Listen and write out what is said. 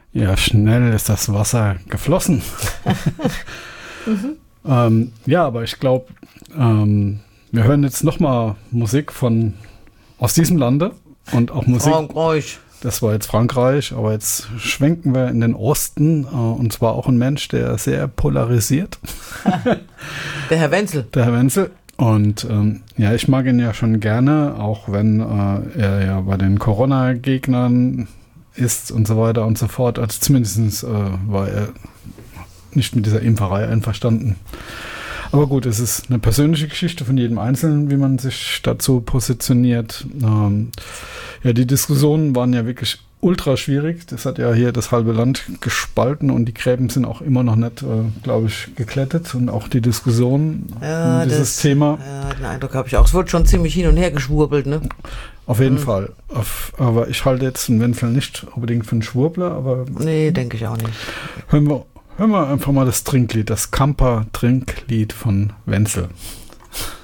Ja, schnell ist das Wasser geflossen. Ja, aber ich glaube, wir hören jetzt nochmal Musik aus diesem Lande und auch Musik. Frankreich. Das war jetzt Frankreich, aber jetzt schwenken wir in den Osten und zwar auch ein Mensch, der sehr polarisiert. Der Herr Wenzel. Der Herr Wenzel. Und ja, ich mag ihn ja schon gerne, auch wenn er ja bei den Corona-Gegnern ist und so weiter und so fort. Also zumindest war er nicht mit dieser Impferei einverstanden. Aber gut, es ist eine persönliche Geschichte von jedem Einzelnen, wie man sich dazu positioniert. Ja, die Diskussionen waren ja wirklich ultra schwierig. Das hat ja hier das halbe Land gespalten und die Gräben sind auch immer noch nicht, glaube ich, geklettet. Und auch die Diskussion um dieses Thema. Ja, den Eindruck habe ich auch. Es wurde schon ziemlich hin und her geschwurbelt, ne? Auf jeden Fall. Aber ich halte jetzt den Wenzel nicht unbedingt für einen Schwurbler, aber. Nee, denke ich auch nicht. Hören wir einfach mal das Trinklied, das Kamper-Trinklied von Wenzel.